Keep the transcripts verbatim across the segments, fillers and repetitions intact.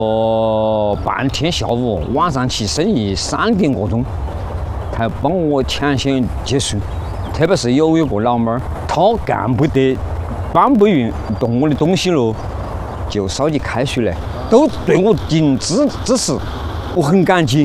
哦，半天下午，晚上去生意三点过钟，还帮我抢先结束。特别是有一个老妹儿，她干不得，搬不运动我的东西了，就烧起开水来，都对我尽支支持，我很感激。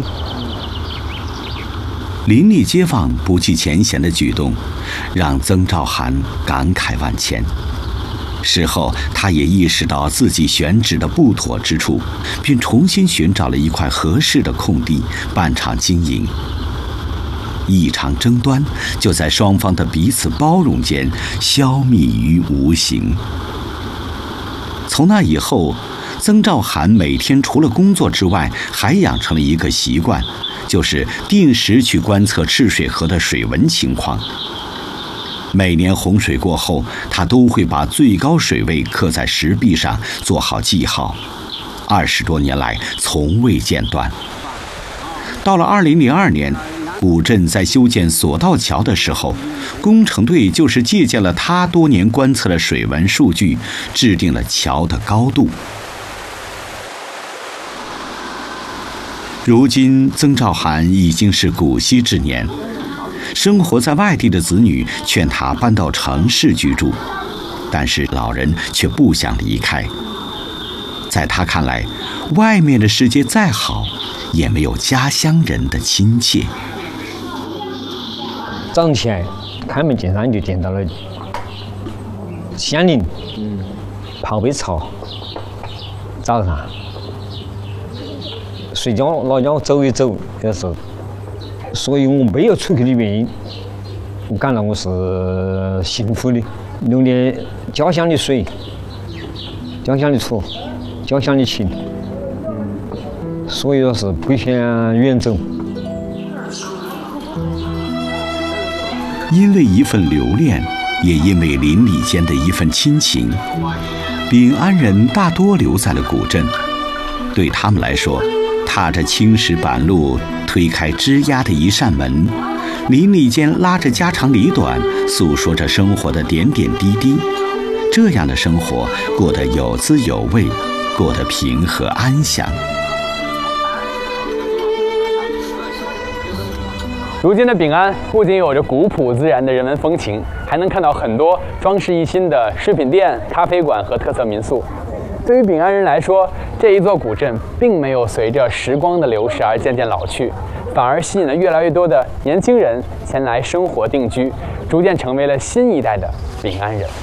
邻里街坊不计前嫌的举动，让曾兆涵感慨万千。事后，他也意识到自己选址的不妥之处，并重新寻找了一块合适的空地办厂经营。一场争端就在双方的彼此包容间消弭于无形。从那以后，曾兆涵每天除了工作之外，还养成了一个习惯，就是定时去观测赤水河的水文情况。每年洪水过后，他都会把最高水位刻在石壁上，做好记号。二十多年来，从未间断。到了二零零二年，古镇在修建索道桥的时候，工程队就是借鉴了他多年观测的水文数据，制定了桥的高度。如今，曾兆涵已经是古稀之年。生活在外地的子女劝他搬到城市居住，但是老人却不想离开。在他看来，外面的世界再好，也没有家乡人的亲切。 早上起来开门见山就见到了乡邻，嗯，泡杯茶，早上睡觉老家走一走，有时候。所以我没有出去的原因，我感到我是幸福的。留恋家乡的水、家乡的土、家乡的情，所以说是不想远走。 因为一份留恋，也因为邻里间的一份亲情，丙安人大多留在了古镇。对他们来说，踏着青石板路，推开吱呀的一扇门，邻里间拉着家长里短，诉说着生活的点点滴滴。这样的生活过得有滋有味，过得平和安详。 如今的丙安不仅有着古朴自然的人文风情，还能看到很多装饰一新的食品店、咖啡馆和特色民宿。对于丙安人来说，这一座古镇并没有随着时光的流逝而渐渐老去，反而吸引了越来越多的年轻人前来生活定居，逐渐成为了新一代的丙安人。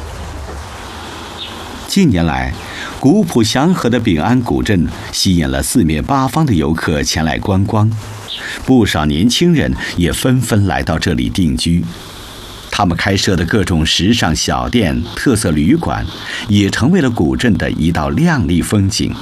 近年来，古朴祥和的丙安古镇吸引了四面八方的游客前来观光，不少年轻人也纷纷来到这里定居。他们开设的各种时尚小店、特色旅馆，也成为了古镇的一道亮丽风景。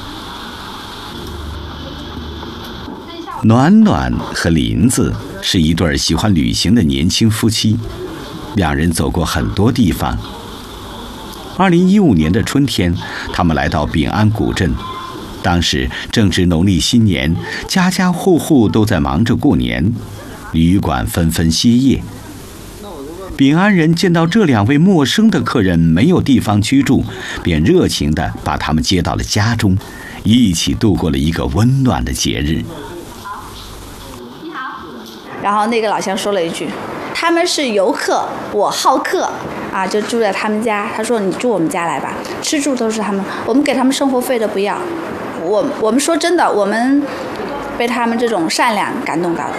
暖暖和林子是一对喜欢旅行的年轻夫妻，两人走过很多地方。二零一五年的春天，他们来到丙安古镇，当时正值农历新年，家家户户都在忙着过年，旅馆纷纷歇业。丙安人见到这两位陌生的客人没有地方居住，便热情地把他们接到了家中，一起度过了一个温暖的节日。 你好。然后那个老乡说了一句：“他们是游客，我好客啊，就住在他们家。”他说：“你住我们家来吧，吃住都是他们，我们给他们生活费都不要。我我们说真的，我们被他们这种善良感动到的。”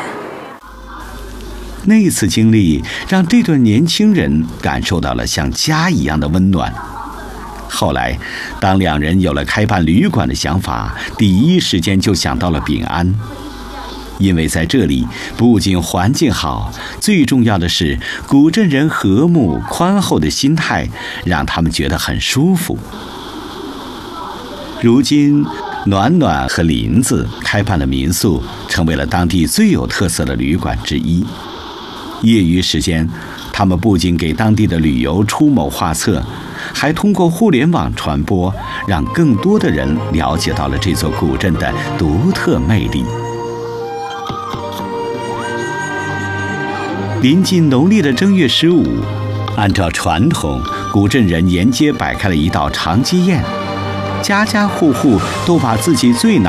那次经历让这对年轻人感受到了像家一样的温暖。后来，当两人有了开办旅馆的想法，第一时间就想到了丙安，因为在这里不仅环境好，最重要的是古镇人和睦宽厚的心态，让他们觉得很舒服。如今，暖暖和林子开办了民宿，成为了当地最有特色的旅馆之一。业余时间，他们不仅给当地的旅游出谋划策，还通过互联网传播，让更多的人了解到了这座古镇的独特魅力。临近农历的正月十五，按照传统，古镇人沿街摆开了一道长街宴，家家户户都把自己最拿